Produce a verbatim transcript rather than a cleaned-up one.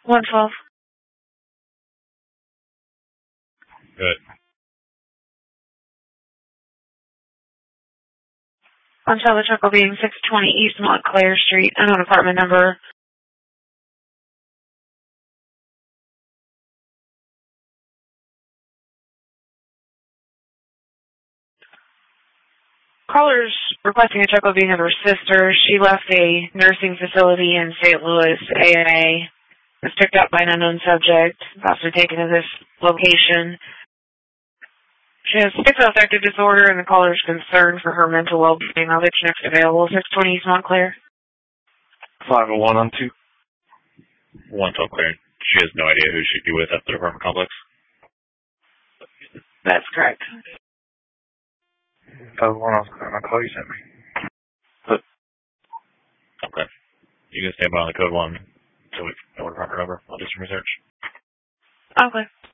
one twelve. Good. On top of the truck will be six twenty East Montclair Street, unknown apartment number. Caller's requesting a check will be of her sister. She left a nursing facility in Saint Louis, A and A. Was picked up by an unknown subject. Possibly taken to this location. She has schizoaffective disorder, and the caller is concerned for her mental well-being. I'll get you next available. six twenty East Montclair. five oh one on two. one twelve clear. She has no idea who she'd be with at the apartment complex. That's correct. five oh one on the call you sent me. Okay. You can stand by on the code one until we know what proper number. I'll do some research. Okay.